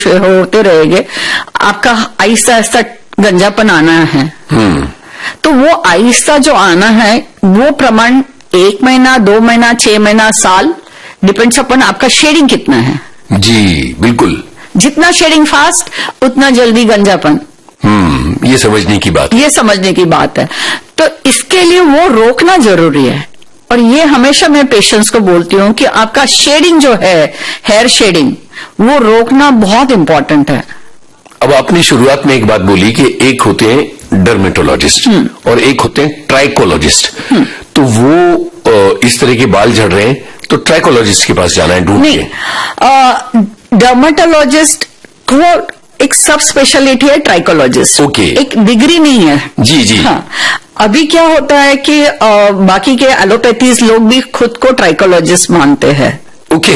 होते रहेंगे, आपका आहिस्ता आहिस्ता गंजापन आना है। तो वो आहिस्ता जो आना है वो प्रमाण 1 महीना, 2 महीना, 6 महीना, साल, डिपेंड्स अपन आपका शेडिंग कितना है। जी बिल्कुल। जितना शेडिंग फास्ट उतना जल्दी गंजापन। ये समझने की बात, ये समझने की बात है। तो इसके लिए वो रोकना जरूरी है। और ये हमेशा मैं पेशेंट्स को बोलती हूँ कि आपका शेडिंग जो है, हेयर शेडिंग, वो रोकना बहुत इंपॉर्टेंट है। अब आपने शुरुआत में एक बात बोली कि एक होते हैं डर्मेटोलॉजिस्ट और एक होते हैं ट्राइकोलॉजिस्ट। तो वो इस तरह के बाल झड़ रहे हैं तो ट्राइकोलॉजिस्ट के पास जाना है ढूंढ के। डर्मेटोलॉजिस्ट वो एक सब स्पेशलिटी है, ट्राइकोलॉजिस्ट ओके। एक डिग्री नहीं है। जी जी। हाँ, अभी क्या होता है कि बाकी के एलोपैथीज लोग भी खुद को ट्राइकोलॉजिस्ट मानते हैं। ओके।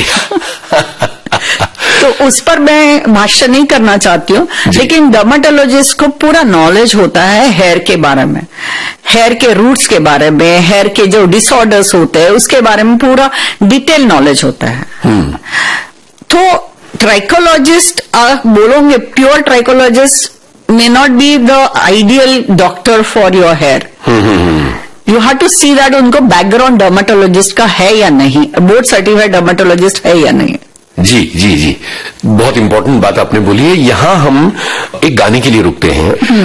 तो उस पर मैं भाष्य नहीं करना चाहती हूँ, लेकिन डर्मेटोलॉजिस्ट को पूरा नॉलेज होता है हेयर के बारे में, हेयर के रूट्स के बारे में, हेयर के जो डिसऑर्डर्स होते हैं उसके बारे में पूरा डिटेल नॉलेज होता है। तो ट्राइकोलॉजिस्ट आप बोलोगे, pure trichologist may not be the ideal doctor for your hair. You have to see that उनको बैकग्राउंड डर्मेटोलॉजिस्ट का है या नहीं, बोर्ड सर्टिफाइड डर्मेटोलॉजिस्ट है या नहीं। जी जी जी, बहुत इंपॉर्टेंट बात आपने बोली है। यहाँ हम एक गाने के लिए रुकते हैं।